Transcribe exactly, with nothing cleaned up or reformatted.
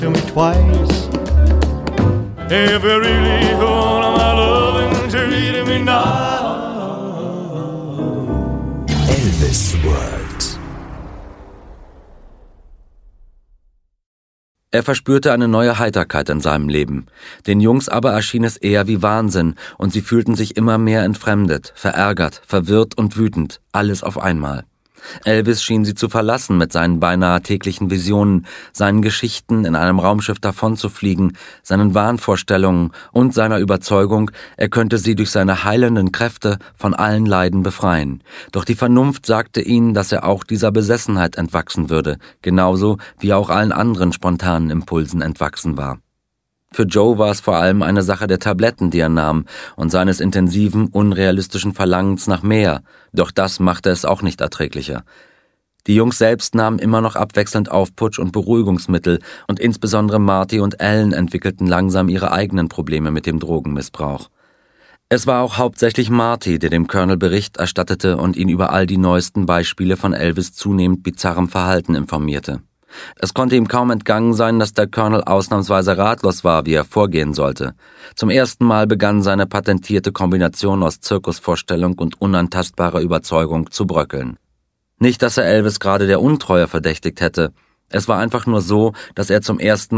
to me twice. If you really want my loving, treat me now. Elvis World. Er verspürte eine neue Heiterkeit in seinem Leben. Den Jungs aber erschien es eher wie Wahnsinn und sie fühlten sich immer mehr entfremdet, verärgert, verwirrt und wütend, alles auf einmal. Elvis schien sie zu verlassen mit seinen beinahe täglichen Visionen, seinen Geschichten, in einem Raumschiff davonzufliegen, seinen Wahnvorstellungen und seiner Überzeugung, er könnte sie durch seine heilenden Kräfte von allen Leiden befreien. Doch die Vernunft sagte ihnen, dass er auch dieser Besessenheit entwachsen würde, genauso wie er auch allen anderen spontanen Impulsen entwachsen war. Für Joe war es vor allem eine Sache der Tabletten, die er nahm, und seines intensiven, unrealistischen Verlangens nach mehr, doch das machte es auch nicht erträglicher. Die Jungs selbst nahmen immer noch abwechselnd Aufputsch- und Beruhigungsmittel und insbesondere Marty und Alan entwickelten langsam ihre eigenen Probleme mit dem Drogenmissbrauch. Es war auch hauptsächlich Marty, der dem Colonel Bericht erstattete und ihn über all die neuesten Beispiele von Elvis' zunehmend bizarrem Verhalten informierte. Es konnte ihm kaum entgangen sein, dass der Colonel ausnahmsweise ratlos war, wie er vorgehen sollte. Zum ersten Mal begann seine patentierte Kombination aus Zirkusvorstellung und unantastbarer Überzeugung zu bröckeln. Nicht, dass er Elvis gerade der Untreue verdächtigt hätte. Es war einfach nur so, dass er zum ersten